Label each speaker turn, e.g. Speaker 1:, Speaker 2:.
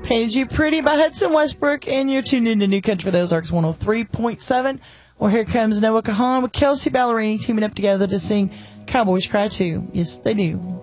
Speaker 1: Painted You Pretty by Hudson Westbrook, and you're tuned into New Country for the Ozarks 103.7. Well, here comes Noah Kahan with Kelsey Ballerini teaming up together to sing Cowboys Cry Too. Yes, they do.